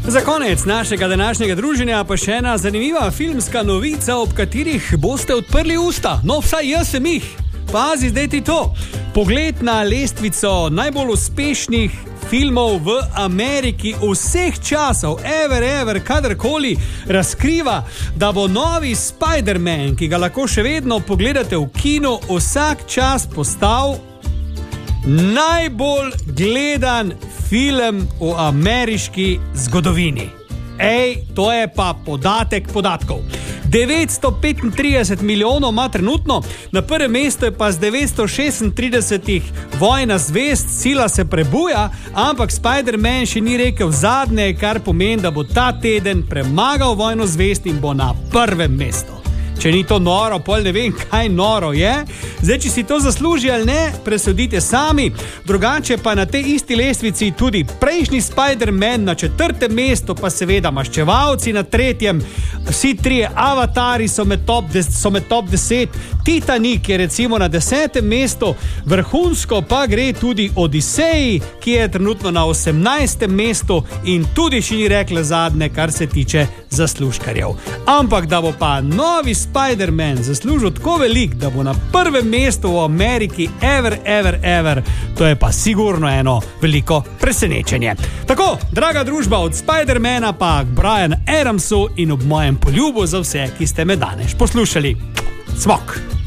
Za konec našega današnjega druženja pa še ena zanimiva filmska novica, ob katerih boste odprli usta. No, vsaj jaz sem jih. Pazi, zdaj ti to. Pogled na lestvico najbolj uspešnih filmov v Ameriki vseh časov, ever, kadarkoli, razkriva, da bo novi Spider-Man, ki ga lahko še vedno pogledate v kinu, vsak čas postal najbolj gledan film v ameriški zgodovini. To je pa podatek podatkov. 935 milijonov ima trenutno, na prvem mestu je pa z 936 Vojna zvezd, sila se prebuja, ampak Spider-Man še ni rekel zadnje, kar pomeni, da bo ta teden premagal Vojno zvezd in bo na prvem mestu. Če ni to noro, pol ne vem, kaj noro je. Zdaj, če si to zasluži ali ne, presodite sami. Drugače pa na tej isti lestvici tudi prejšnji Spider-Man na 4. mestu, pa seveda Maščevalci na 3. Vsi trije Avatari so med top 10. Titanic je recimo na 10. mestu. Vrhunsko pa gre tudi Odiseji, ki je trenutno na 18. mestu in tudi še ni rekla zadnje, kar se tiče zaslužkarjev. Ampak da bo pa novi Spider-Man zaslužil tako velik, da bo na prvem mestu v Ameriki ever, to je pa sigurno eno veliko presenečenje. Tako, draga družba, od Spider-mana pa k Brianu Adamsu in ob mojem poljubu za vse, ki ste me danes poslušali. Smok!